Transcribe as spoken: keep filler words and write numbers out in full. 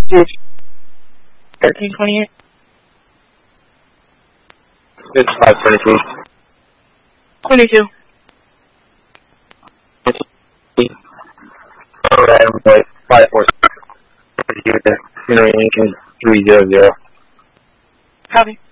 thirteen twenty-eight. It's five twenty-two. Twenty-two. Alright, I'm like five four six. You know, Lincoln three zero zero. Copy.